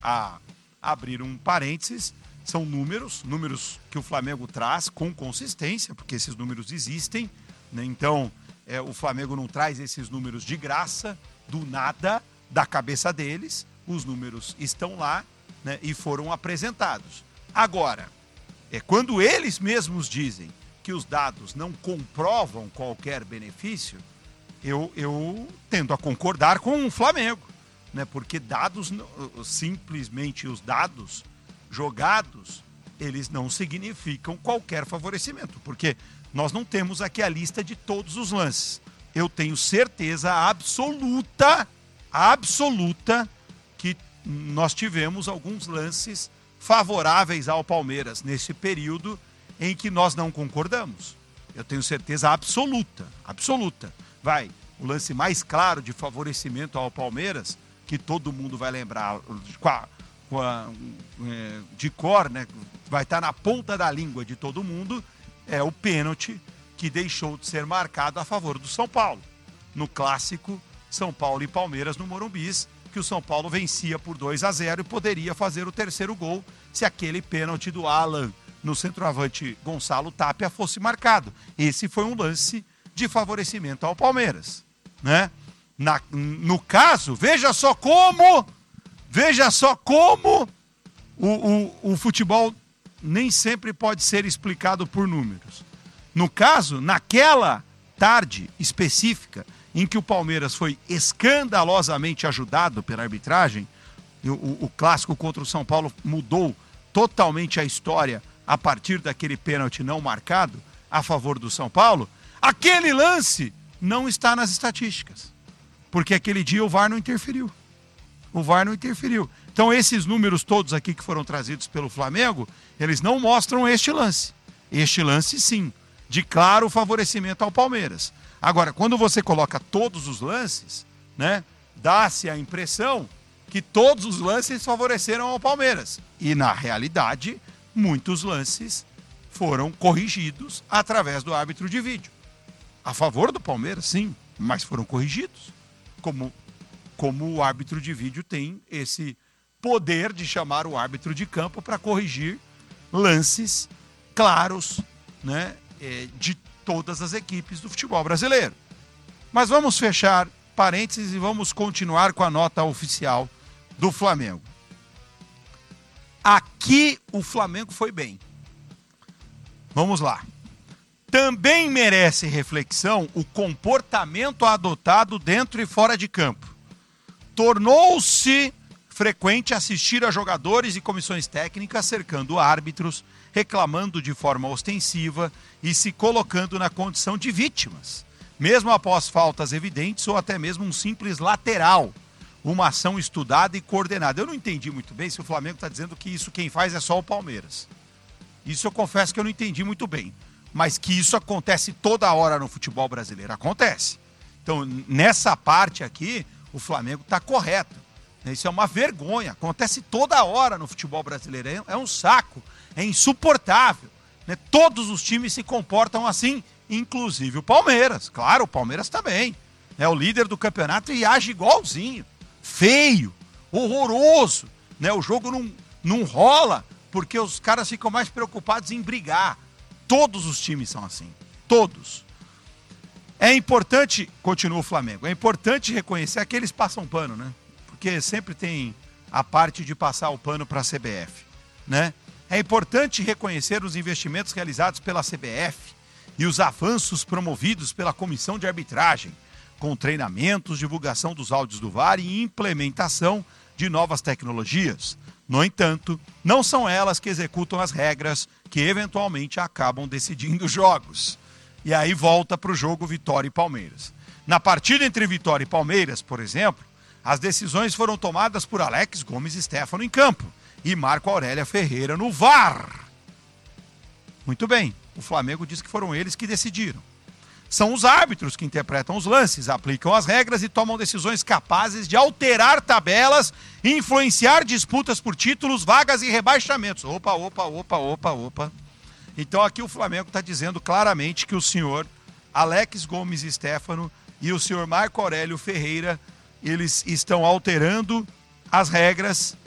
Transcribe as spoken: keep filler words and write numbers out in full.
a abrir um parênteses, são números, números que o Flamengo traz com consistência, porque esses números existem, né? Então, é, o Flamengo não traz esses números de graça, do nada, da cabeça deles, os números estão lá, né, e foram apresentados. Agora, é quando eles mesmos dizem que os dados não comprovam qualquer benefício, eu, eu tendo a concordar com o Flamengo, né? Porque dados, simplesmente os dados jogados, eles não significam qualquer favorecimento, porque nós não temos aqui a lista de todos os lances. Eu tenho certeza absoluta, absoluta, que nós tivemos alguns lances favoráveis ao Palmeiras nesse período em que nós não concordamos. Eu tenho certeza absoluta, absoluta. Vai, o lance mais claro de favorecimento ao Palmeiras, que todo mundo vai lembrar com a, com a, de cor, né? Vai estar na ponta da língua de todo mundo, é o pênalti que deixou de ser marcado a favor do São Paulo. No clássico São Paulo e Palmeiras no Morumbi, que o São Paulo vencia por dois a zero e poderia fazer o terceiro gol se aquele pênalti do Alan no centroavante Gonçalo Tapia fosse marcado. Esse foi um lance de favorecimento ao Palmeiras, né? Na, no caso, veja só como, veja só como o, o, o futebol nem sempre pode ser explicado por números. No caso, naquela tarde específica em que o Palmeiras foi escandalosamente ajudado pela arbitragem, o, o, o clássico contra o São Paulo mudou totalmente a história a partir daquele pênalti não marcado a favor do São Paulo, aquele lance não está nas estatísticas, porque aquele dia o V A R não interferiu. O V A R não interferiu. Então esses números todos aqui que foram trazidos pelo Flamengo, eles não mostram este lance. Este lance sim, de claro favorecimento ao Palmeiras. Agora, quando você coloca todos os lances, né, dá-se a impressão que todos os lances favoreceram ao Palmeiras. E, na realidade, muitos lances foram corrigidos através do árbitro de vídeo. A favor do Palmeiras, sim, mas foram corrigidos. Como, como o árbitro de vídeo tem esse poder de chamar o árbitro de campo para corrigir lances claros, né, de todas as equipes do futebol brasileiro. Mas vamos fechar parênteses e vamos continuar com a nota oficial do Flamengo. Aqui o Flamengo foi bem. Vamos lá. Também merece reflexão o comportamento adotado dentro e fora de campo. Tornou-se frequente assistir a jogadores e comissões técnicas cercando árbitros, reclamando de forma ostensiva e se colocando na condição de vítimas, mesmo após faltas evidentes ou até mesmo um simples lateral, uma ação estudada e coordenada. Eu não entendi muito bem se o Flamengo está dizendo que isso quem faz é só o Palmeiras. Isso eu confesso que eu não entendi muito bem, mas que isso acontece toda hora no futebol brasileiro, acontece. Então, nessa parte aqui, o Flamengo está correto. Isso é uma vergonha, acontece toda hora no futebol brasileiro, é um saco, é insuportável, né? Todos os times se comportam assim, inclusive o Palmeiras. Claro, o Palmeiras também. É o líder do campeonato e age igualzinho. Feio, horroroso, né? O jogo não, não rola porque os caras ficam mais preocupados em brigar. Todos os times são assim, todos. É importante, continua o Flamengo, é importante reconhecer que eles passam pano, né? Porque sempre tem a parte de passar o pano para a C B F, né? É importante reconhecer os investimentos realizados pela C B F e os avanços promovidos pela comissão de arbitragem, com treinamentos, divulgação dos áudios do V A R e implementação de novas tecnologias. No entanto, não são elas que executam as regras que eventualmente acabam decidindo jogos. E aí volta para o jogo Vitória e Palmeiras. Na partida entre Vitória e Palmeiras, por exemplo, as decisões foram tomadas por Alex Gomes Stefano em campo e Marco Aurélia Ferreira no V A R. Muito bem, o Flamengo diz que foram eles que decidiram. São os árbitros que interpretam os lances, aplicam as regras e tomam decisões capazes de alterar tabelas, influenciar disputas por títulos, vagas e rebaixamentos. Opa, opa, opa, opa, opa. Então aqui o Flamengo está dizendo claramente que o senhor Alex Gomes Stefano e o senhor Marco Aurélio Ferreira, eles estão alterando as regras